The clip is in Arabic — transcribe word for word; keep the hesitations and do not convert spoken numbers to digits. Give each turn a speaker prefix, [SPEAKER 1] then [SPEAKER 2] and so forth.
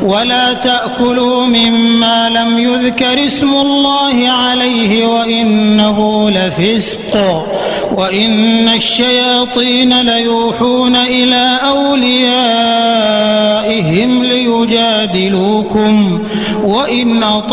[SPEAKER 1] ولا تأكلوا مما لم يذكر اسم الله عليه وإنه لفسق وإن الشياطين ليوحون إلى أوليائهم ليجادلوكم وإن